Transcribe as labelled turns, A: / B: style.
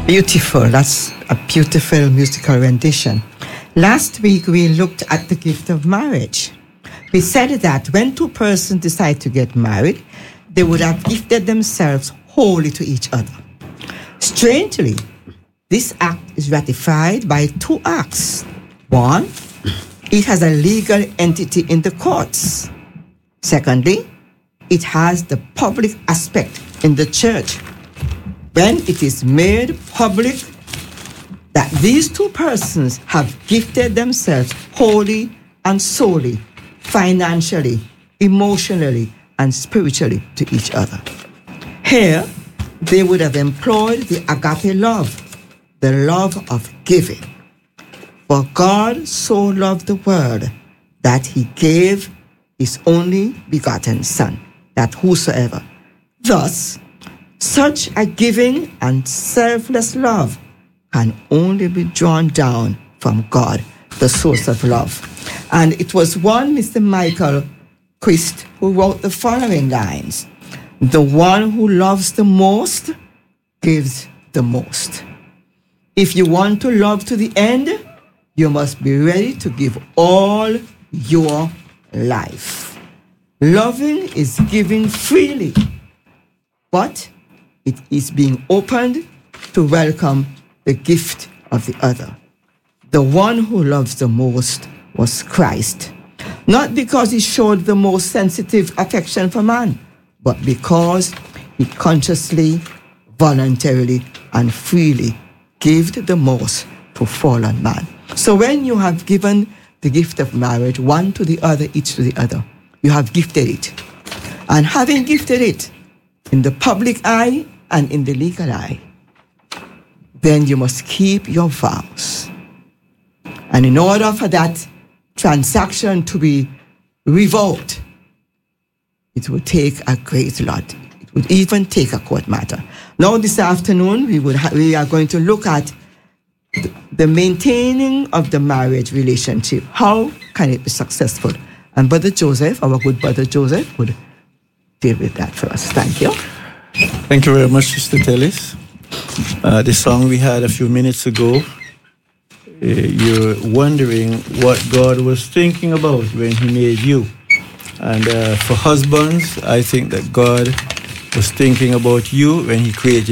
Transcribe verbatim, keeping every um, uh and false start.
A: Beautiful. That's a beautiful musical rendition. Last week, we looked at the gift of marriage. We said that when two persons decide to get married, they would have gifted themselves wholly to each other. Strangely, this act is ratified by two acts. One, it has a legal entity in the courts. Secondly, it has the public aspect in the church. When it is made public that these two persons have gifted themselves wholly and solely, financially, emotionally, and spiritually to each other. Here, they would have employed the agape love, the love of giving. For God so loved the world that he gave his only begotten Son, that whosoever. Thus, such a giving and selfless love can only be drawn down from God, the source of love. And it was one Mister Michael Christ who wrote the following lines: "The one who loves the most gives the most." If you want to love to the end, you must be ready to give all your life. Loving is giving freely, but it is being opened to welcome the gift of the other. The one who loves the most was Christ, not because he showed the most sensitive affection for man, but because he consciously, voluntarily, and freely gave the most to fallen man. So when you have given the gift of marriage, one to the other, each to the other, you have gifted it. And having gifted it in the public eye and in the legal eye, then you must keep your vows. And in order for that transaction to be revoked, it would take a great lot. It would even take a court matter. Now this afternoon, we, would ha- we are going to look at th- the maintaining of the marriage relationship. How can it be successful? And Brother Joseph, our good Brother Joseph, would deal with that for us. Thank you.
B: Thank you very much, Sister Tellis. Uh, the song we had a few minutes ago, uh, you're wondering what God was thinking about when he made you. And uh, for husbands, I think that God was thinking about you when he created